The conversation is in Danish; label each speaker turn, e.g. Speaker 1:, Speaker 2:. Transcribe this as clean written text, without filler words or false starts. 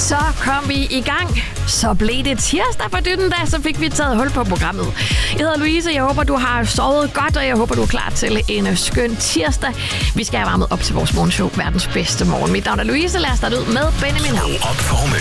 Speaker 1: Så kom vi i gang. Så blev det tirsdag for dytten da, så fik vi taget hul på programmet. Jeg hedder Louise, jeg håber, du har sovet godt, og jeg håber, du er klar til en skøn tirsdag. Vi skal have varmet op til vores morgenshow, verdens bedste morgen. Mit navn er Louise, lad os starte ud med Benjamin Hav.
Speaker 2: Op for